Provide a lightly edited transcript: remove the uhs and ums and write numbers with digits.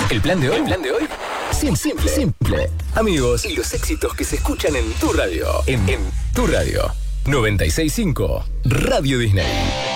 El plan de hoy. El plan de hoy. Simple. Amigos y los éxitos que se escuchan en tu radio. En tu radio. 96.5 Radio Disney.